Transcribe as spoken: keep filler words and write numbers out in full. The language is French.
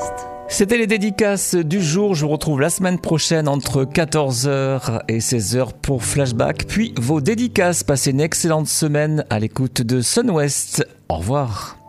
C'était les dédicaces du jour. Je vous retrouve la semaine prochaine entre quatorze heures et seize heures pour Flashback. Puis vos dédicaces. Passez une excellente semaine à l'écoute de Sun West. Au revoir.